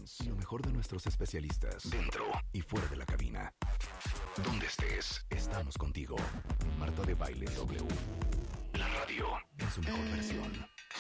Sessions. Lo mejor de nuestros especialistas, dentro y fuera de la cabina. Donde estés, estamos contigo. Marta de Baile W. La radio en su mejor versión.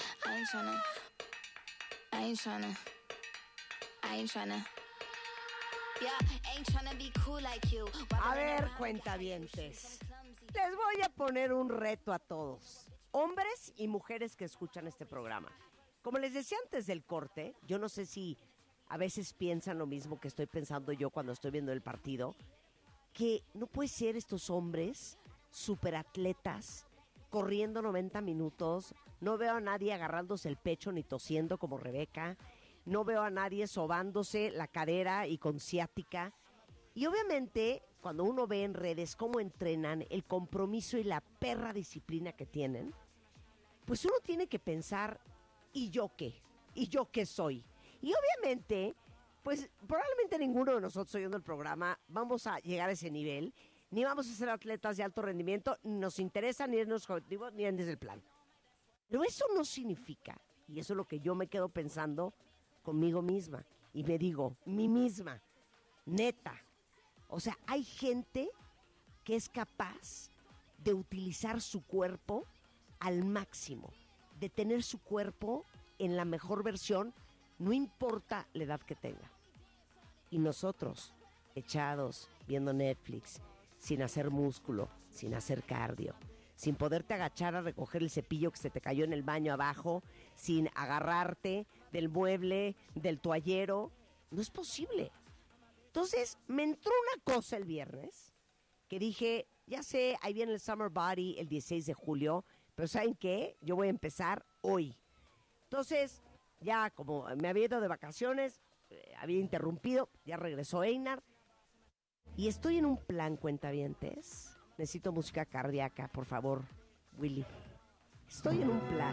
A ver, cuentavientes, les voy a poner un reto a todos, hombres y mujeres que escuchan este programa. Como les decía antes del corte, yo no sé si a veces piensan lo mismo que estoy pensando yo cuando estoy viendo el partido, que no puede ser estos hombres superatletas corriendo 90 minutos, no veo a nadie agarrándose el pecho ni tosiendo como Rebeca, no veo a nadie sobándose la cadera y con ciática. Y obviamente, cuando uno ve en redes cómo entrenan, el compromiso y la perra disciplina que tienen, pues uno tiene que pensar, ¿y yo qué? ¿Y yo qué soy? Y obviamente, pues probablemente ninguno de nosotros oyendo el programa vamos a llegar a ese nivel, ni vamos a ser atletas de alto rendimiento, ni nos interesa, ni es nuestro objetivo, ni es el plan. Pero eso no significa, y eso es lo que yo me quedo pensando conmigo misma, y me digo, mí misma, neta, o sea, hay gente que es capaz de utilizar su cuerpo al máximo, de tener su cuerpo en la mejor versión, no importa la edad que tenga. Y nosotros, echados, viendo Netflix, sin hacer músculo, sin hacer cardio, sin poderte agachar a recoger el cepillo que se te cayó en el baño abajo, sin agarrarte del mueble, del toallero, no es posible. Entonces, me entró una cosa el viernes, que dije, ya sé, ahí viene el Summer Body el 16 de julio, pero ¿saben qué? Yo voy a empezar hoy. Entonces, ya como me había ido de vacaciones, había interrumpido, ya regresó Einar, y estoy en un plan, cuentavientes. Necesito música cardíaca, por favor, Willy. Estoy en un plan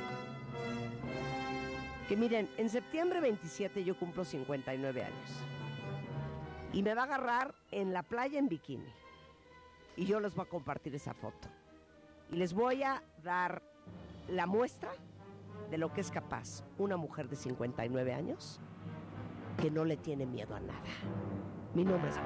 que, miren, en septiembre 27 yo cumplo 59 años. Y me va a agarrar en la playa en bikini. Y yo les voy a compartir esa foto. Y les voy a dar la muestra de lo que es capaz una mujer de 59 años que no le tiene miedo a nada. Mi nombre es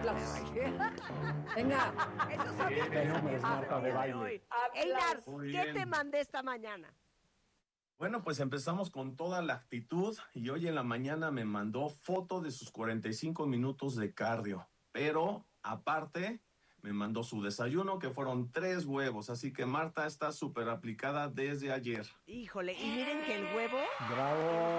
Venga. Eso son mis nombre es Marta de Baile. Einar, Muy ¿qué bien. te mandé esta mañana? Bueno, pues empezamos con toda la actitud y hoy en la mañana me mandó foto de sus 45 minutos de cardio, pero aparte me mandó su desayuno que fueron 3 huevos, así que Marta está súper aplicada desde ayer. Híjole, y miren que el huevo, ¡Bravo!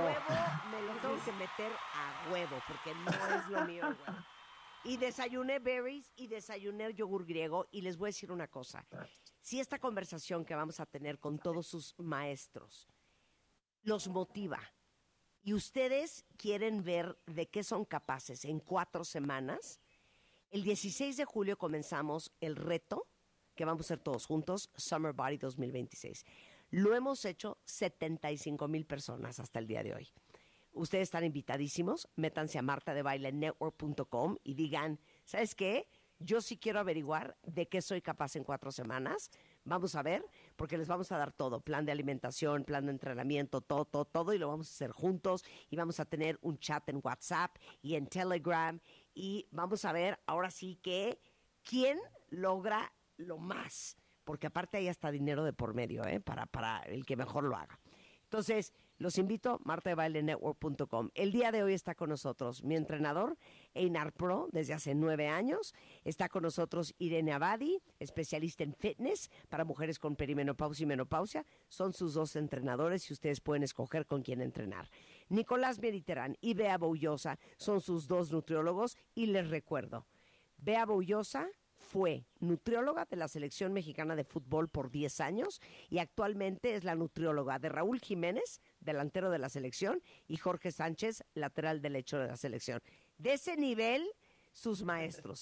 me lo tengo que meter a huevo, porque no es lo mío el huevo. Y desayuné berries y desayuné yogur griego, y les voy a decir una cosa. Si esta conversación que vamos a tener con todos sus maestros los motiva, y ustedes quieren ver de qué son capaces en 4 semanas, el 16 de julio comenzamos el reto que vamos a hacer todos juntos, Summer Body 2026. Lo hemos hecho 75,000 personas hasta el día de hoy. Ustedes están invitadísimos, métanse a martadebailenetwork.com y digan, ¿sabes qué? Yo sí quiero averiguar de qué soy capaz en 4 semanas. Vamos a ver, porque les vamos a dar todo, plan de alimentación, plan de entrenamiento, todo, y lo vamos a hacer juntos, y vamos a tener un chat en WhatsApp y en Telegram, y vamos a ver ahora sí que quién logra lo más, porque aparte hay hasta dinero de por medio, para el que mejor lo haga. Entonces, los invito, martadebailenetwork.com. El día de hoy está con nosotros mi entrenador, Einar Pro, desde hace 9 años. Está con nosotros Irene Abadi, especialista en fitness para mujeres con perimenopausia y menopausia. Son sus 2 entrenadores y ustedes pueden escoger con quién entrenar. Nicolás Meriterán y Bea Boullosa son sus 2 nutriólogos. Y les recuerdo, Bea Boullosa fue nutrióloga de la Selección Mexicana de Fútbol por 10 años y actualmente es la nutrióloga de Raúl Jiménez, delantero de la selección, y Jorge Sánchez, lateral derecho de la selección. De ese nivel, sus maestros,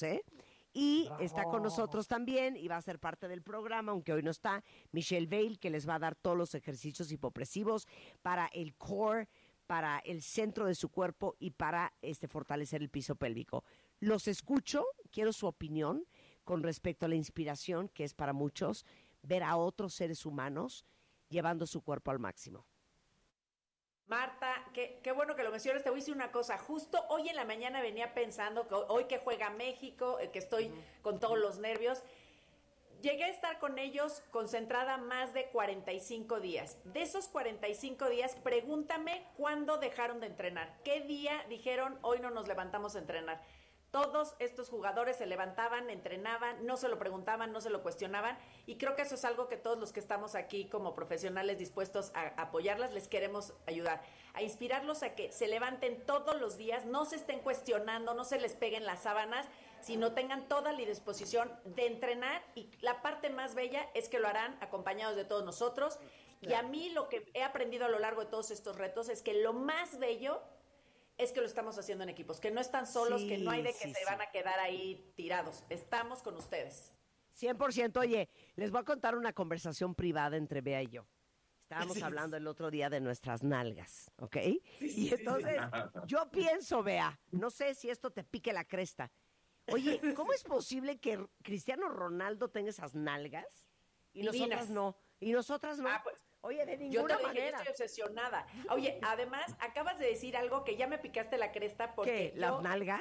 Y está con nosotros también, y va a ser parte del programa, aunque hoy no está, Michelle Veil, que les va a dar todos los ejercicios hipopresivos para el core, para el centro de su cuerpo y para fortalecer el piso pélvico. Los escucho, quiero su opinión con respecto a la inspiración que es para muchos ver a otros seres humanos llevando su cuerpo al máximo. Marta, qué bueno que lo mencionas. Te voy a decir una cosa. Justo hoy en la mañana venía pensando que hoy que juega México, que estoy con todos los nervios, llegué a estar con ellos concentrada más de 45 días. De esos 45 días, pregúntame cuándo dejaron de entrenar. ¿Qué día dijeron, hoy no nos levantamos a entrenar? Todos estos jugadores se levantaban, entrenaban, no se lo preguntaban, no se lo cuestionaban, y creo que eso es algo que todos los que estamos aquí como profesionales dispuestos a apoyarlas, les queremos ayudar, a inspirarlos a que se levanten todos los días, no se estén cuestionando, no se les peguen las sábanas, sino tengan toda la disposición de entrenar, y la parte más bella es que lo harán acompañados de todos nosotros. Y a mí lo que he aprendido a lo largo de todos estos retos es que lo más bello es que lo estamos haciendo en equipos, que no están solos, que no hay de que se van a quedar ahí tirados. Estamos con ustedes. 100%. Oye, les voy a contar una conversación privada entre Bea y yo. Estábamos hablando el otro día de nuestras nalgas, ¿ok? Y entonces yo pienso, Bea, no sé si esto te pique la cresta. Oye, ¿cómo es posible que Cristiano Ronaldo tenga esas nalgas y Divinas. nosotras no? Y nosotras no. Pues, oye, de yo te ninguna dije, manera. yo estoy obsesionada. Oye, además, acabas de decir algo que ya me picaste la cresta porque ¿Qué? ¿Las nalgas?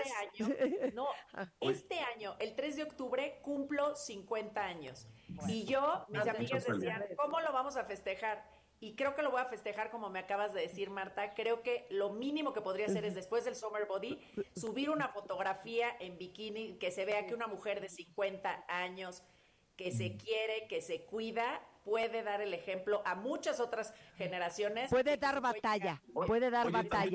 Este año, el 3 de octubre, cumplo 50 años. Y yo, mis amigas decían, ¿cómo lo vamos a festejar? Y creo que lo voy a festejar como me acabas de decir, Marta. Creo que lo mínimo que podría hacer es, después del Summer Body, subir una fotografía en bikini que se vea que una mujer de 50 años que se quiere, que se cuida, puede dar el ejemplo a muchas otras generaciones. Puede dar batalla, puede dar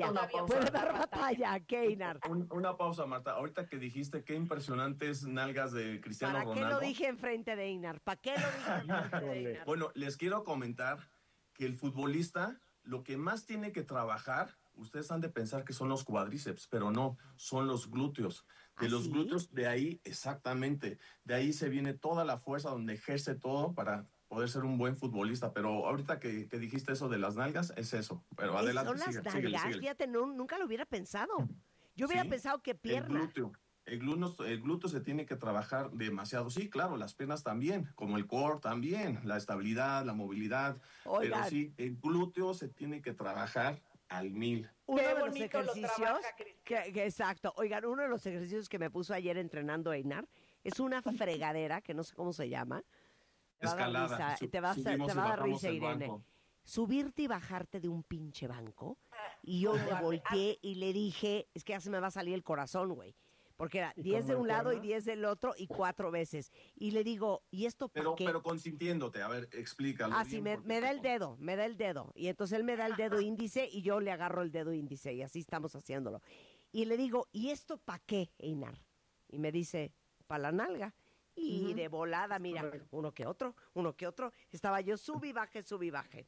batalla, Keinar. Una pausa, Marta. Ahorita que dijiste qué impresionantes nalgas de Cristiano ¿Para Ronaldo. qué lo dije enfrente de Einar? ¿Para qué lo dije enfrente de Einar? Bueno, les quiero comentar que el futbolista lo que más tiene que trabajar, ustedes han de pensar que son los cuádriceps, pero no, son los glúteos. De ¿Ah, los sí? glúteos, de ahí, exactamente, de ahí se viene toda la fuerza donde ejerce todo para poder ser un buen futbolista. Pero ahorita que dijiste eso de las nalgas, es eso. Pero adelante, Son las síguele, nalgas, síguele. fíjate, nunca lo hubiera pensado. Yo hubiera Sí, pensado que pierna. El glúteo se tiene que trabajar demasiado. Sí, claro, las piernas también, como el core también, la estabilidad, la movilidad. Oigan. Pero sí, el glúteo se tiene que trabajar al 1000. Uno Qué de los bonito lo ejercicios, trabaja, Cristian. exacto. Oigan, uno de los ejercicios que me puso ayer entrenando Einar es una fregadera que no sé cómo se llama. Te va a dar Escalada. risa, te va a Subimos y dar bajamos risa, el Irene. banco. Subirte y bajarte de un pinche banco. Y yo me volteé y le dije, es que ya se me va a salir el corazón, güey. Porque era 10 de un lado y 10 del otro y 4 veces. Y le digo, ¿y esto para qué? Pero consintiéndote, a ver, explícalo. Ah, sí, me da el dedo, me da el dedo. Y entonces él me da el dedo índice y yo le agarro el dedo índice y así estamos haciéndolo. Y le digo, ¿y esto para qué, Einar? Y me dice, para la nalga. Y de volada, mira, uno que otro. Estaba yo, sub y baje.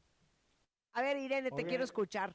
A ver, Irene, te quiero escuchar.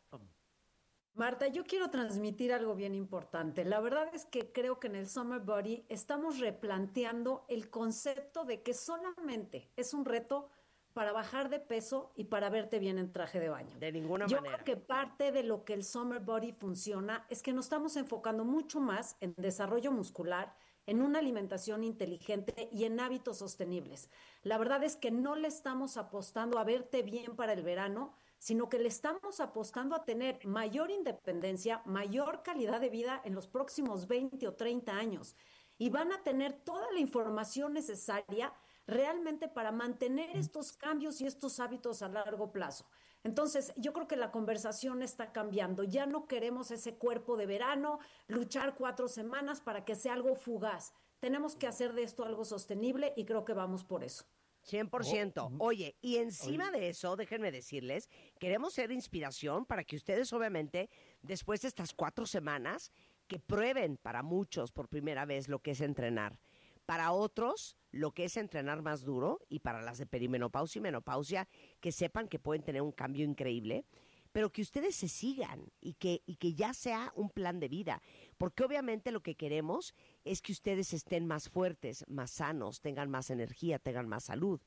Marta, yo quiero transmitir algo bien importante. La verdad es que creo que en el Summer Body estamos replanteando el concepto de que solamente es un reto para bajar de peso y para verte bien en traje de baño. De ninguna Yo manera. creo que parte de lo que el Summer Body funciona es que nos estamos enfocando mucho más en desarrollo muscular, en una alimentación inteligente y en hábitos sostenibles. La verdad es que no le estamos apostando a verte bien para el verano, sino que le estamos apostando a tener mayor independencia, mayor calidad de vida en los próximos 20 o 30 años. Y van a tener toda la información necesaria realmente para mantener estos cambios y estos hábitos a largo plazo. Entonces, yo creo que la conversación está cambiando. Ya no queremos ese cuerpo de verano, luchar 4 semanas para que sea algo fugaz. Tenemos que hacer de esto algo sostenible y creo que vamos por eso. 100%. Oye, y encima de eso, déjenme decirles, queremos ser inspiración para que ustedes, obviamente, después de estas 4 semanas, que prueben para muchos por primera vez lo que es entrenar. Para otros, lo que es entrenar más duro, y para las de perimenopausia y menopausia, que sepan que pueden tener un cambio increíble, pero que ustedes se sigan y que ya sea un plan de vida. Porque obviamente lo que queremos es que ustedes estén más fuertes, más sanos, tengan más energía, tengan más salud.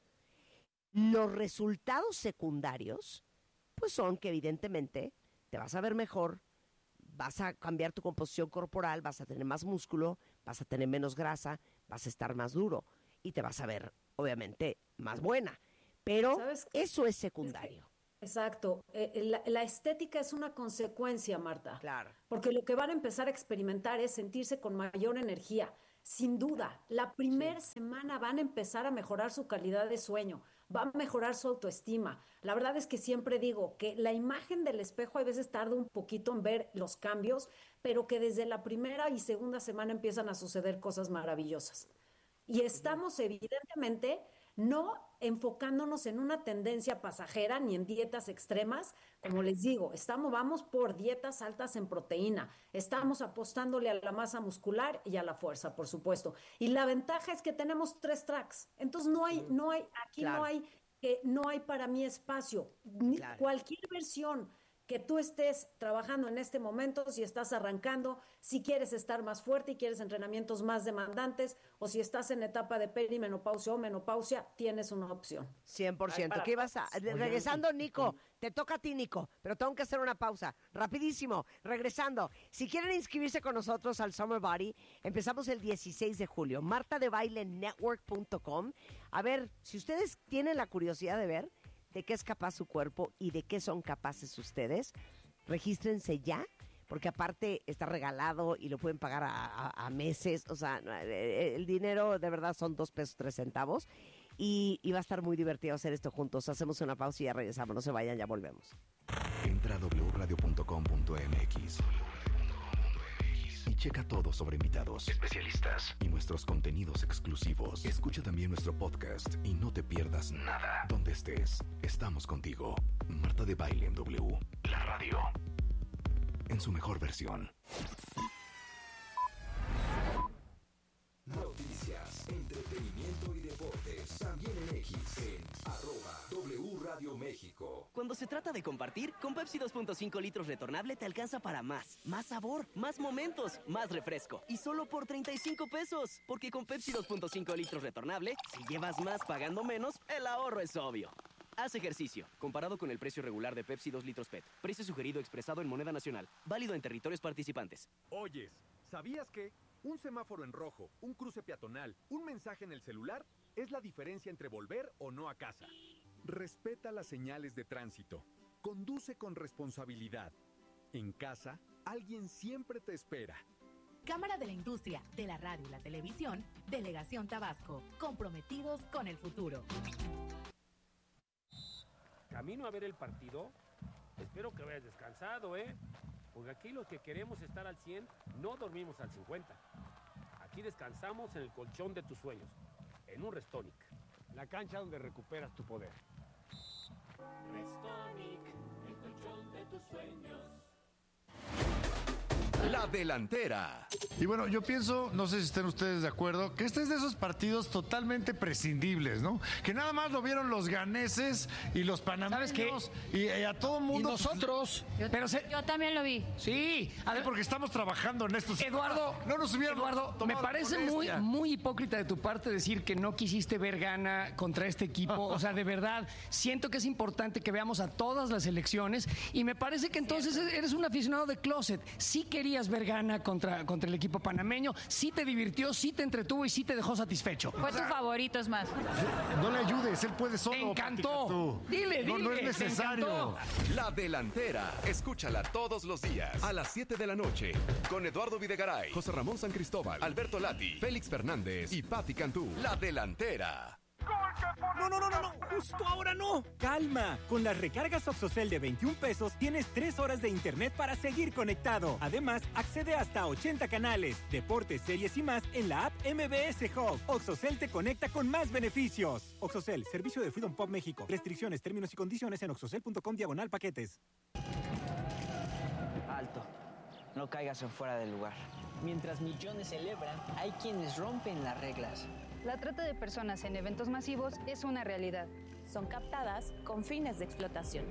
Los resultados secundarios, pues son que evidentemente te vas a ver mejor, vas a cambiar tu composición corporal, vas a tener más músculo, vas a tener menos grasa, vas a estar más duro y te vas a ver, obviamente, más buena. Pero eso es secundario. Exacto. La estética es una consecuencia, Marta. Claro. Porque lo que van a empezar a experimentar es sentirse con mayor energía. Sin duda, la primera semana van a empezar a mejorar su calidad de sueño, va a mejorar su autoestima. La verdad es que siempre digo que la imagen del espejo a veces tarda un poquito en ver los cambios, pero que desde la primera y segunda semana empiezan a suceder cosas maravillosas. Y estamos evidentemente no enfocándonos en una tendencia pasajera ni en dietas extremas. Como les digo, vamos por dietas altas en proteína, estamos apostándole a la masa muscular y a la fuerza, por supuesto. Y la ventaja es que tenemos 3 tracks, entonces no hay, Claro. no hay para mí espacio. Claro. Cualquier versión que tú estés trabajando en este momento, si estás arrancando, si quieres estar más fuerte y quieres entrenamientos más demandantes, o si estás en etapa de perimenopausia o menopausia, tienes una opción. 100%. ¿Qué ibas a...? Regresando, Nico. Te toca a ti, Nico. Pero tengo que hacer una pausa. Rapidísimo. Regresando. Si quieren inscribirse con nosotros al Summer Body, empezamos el 16 de julio. martadebailenetwork.com. A ver, si ustedes tienen la curiosidad de ver de qué es capaz su cuerpo y de qué son capaces ustedes, regístrense ya, porque aparte está regalado y lo pueden pagar a meses. O sea, el dinero de verdad son $2.03 y va a estar muy divertido hacer esto juntos. Hacemos una pausa y ya regresamos. No se vayan, ya volvemos. Entra a wradio.com.mx y checa todo sobre invitados, especialistas y nuestros contenidos exclusivos. Escucha también nuestro podcast y no te pierdas nada. Donde estés, estamos contigo. Marta de Baile en W, la radio, en su mejor versión. Noticias, entretenimiento y deportes. También en X, en @W Radio México. Cuando se trata de compartir, con Pepsi 2.5 litros retornable te alcanza para más. Más sabor, más momentos, más refresco. Y solo por 35 pesos. Porque con Pepsi 2.5 litros retornable, si llevas más pagando menos, el ahorro es obvio. Haz ejercicio. Comparado con el precio regular de Pepsi 2 litros PET. Precio sugerido expresado en moneda nacional. Válido en territorios participantes. Oyes, ¿sabías que un semáforo en rojo, un cruce peatonal, un mensaje en el celular es la diferencia entre volver o no a casa? Respeta las señales de tránsito. Conduce con responsabilidad. En casa, alguien siempre te espera. Cámara de la Industria, de la Radio y la Televisión, Delegación Tabasco, comprometidos con el futuro. Camino a ver el partido. Espero que vayas descansado, porque aquí los que queremos estar al 100 no dormimos al 50. Aquí descansamos en el colchón de tus sueños, en un Restonic, la cancha donde recuperas tu poder. Restonic, el colchón de tus sueños. La delantera. Y bueno, yo pienso, no sé si estén ustedes de acuerdo, que este es de esos partidos totalmente prescindibles, ¿no? Que nada más lo vieron los ganeses y los panameños. ¿Sabes qué? Y a todo mundo. Y nosotros. Yo también lo vi. Sí. Porque estamos trabajando en estos. Eduardo, no nos hubieran me parece muy hipócrita de tu parte decir que no quisiste ver gana contra este equipo. O sea, de verdad, siento que es importante que veamos a todas las selecciones y me parece que entonces eres un aficionado de closet. Sí querías ver gana contra el equipo panameño, sí te divirtió, sí te entretuvo y sí te dejó satisfecho. Fue tu favorito, es más. No le ayudes, él puede solo. Me encantó. Dile. No es necesario. La delantera. Escúchala todos los días a las 7 de la noche con Eduardo Videgaray, José Ramón San Cristóbal, Alberto Lati, Félix Fernández y Pati Cantú. La delantera. No, justo ahora no. Calma, con las recargas Oxocel de 21 pesos tienes 3 horas de internet para seguir conectado. Además, accede hasta 80 canales, deportes, series y más en la app MBS Hub. Oxocel te conecta con más beneficios. Oxocel, servicio de Freedom Pop México. Restricciones, términos y condiciones en oxocel.com/paquetes. Alto, no caigas en fuera del lugar. Mientras millones celebran, hay quienes rompen las reglas. La trata de personas en eventos masivos es una realidad. Son captadas con fines de explotación.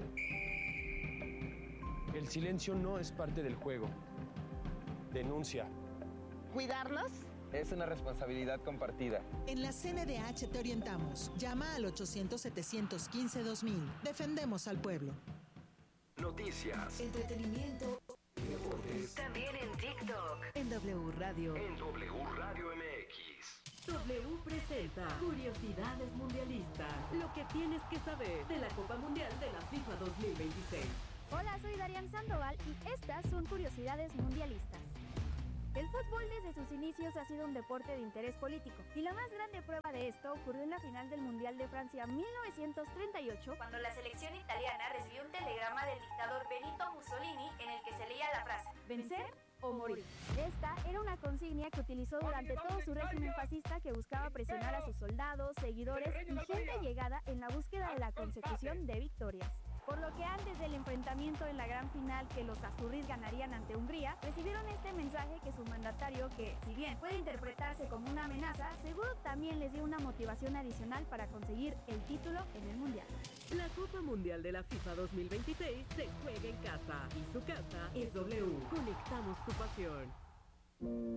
El silencio no es parte del juego. Denuncia. ¿Cuidarlos? Es una responsabilidad compartida. En la CNDH te orientamos. Llama al 800-715-2000. Defendemos al pueblo. Noticias. Entretenimiento. Deportes. También en TikTok. En W Radio. En W Radio MX. W presenta Curiosidades Mundialistas. Lo que tienes que saber de la Copa Mundial de la FIFA 2026. Hola, soy Darian Sandoval y estas son Curiosidades Mundialistas. El fútbol desde sus inicios ha sido un deporte de interés político, y la más grande prueba de esto ocurrió en la final del Mundial de Francia 1938, cuando la selección italiana recibió un telegrama del dictador Benito Mussolini en el que se leía la frase «vencer o morir». Esta era una consigna que utilizó durante todo su régimen fascista, que buscaba presionar a sus soldados, seguidores y gente allegada en la búsqueda de la consecución de victorias. Por lo que antes del enfrentamiento en la gran final que los azurris ganarían ante Hungría, recibieron este mensaje que su mandatario, que si bien puede interpretarse como una amenaza, seguro también les dio una motivación adicional para conseguir el título en el Mundial. La Copa Mundial de la FIFA 2026 se juega en casa y su casa es W. Conectamos tu pasión.